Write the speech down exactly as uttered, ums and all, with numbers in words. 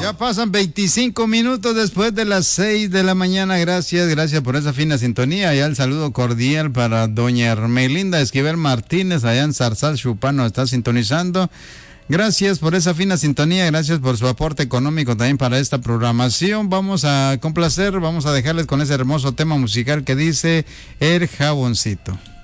Ya pasan veinticinco minutos después de las seis de la mañana. Gracias, gracias por esa fina sintonía. Ya el saludo cordial para doña Hermelinda Esquivel Martínez, allá en Zarzal, Chupano, está sintonizando. Gracias por esa fina sintonía, gracias por su aporte económico también para esta programación. Vamos a complacer, vamos a dejarles con ese hermoso tema musical que dice El Jaboncito.